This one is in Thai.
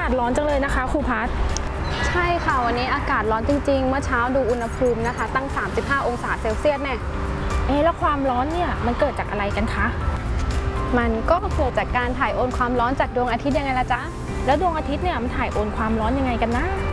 าศร้อนจังเลยนะคะครูพัฒน์ใช่ค่ะวันนี้อากาศร้อนจริงๆเมื่อเช้าดูอุณหภูมินะคะตั้ง35องศาเซลเซียสแน่แล้วความร้อนเนี่ยมันเกิดจากอะไรกันคะมันก็เกิดจากการถ่ายโอนความร้อนจากดวงอาทิตย์ยังไงล่ะจ๊ะแล้วดวงอาทิตย์เนี่ยมันถ่ายโอนความร้อนยังไงกันนะ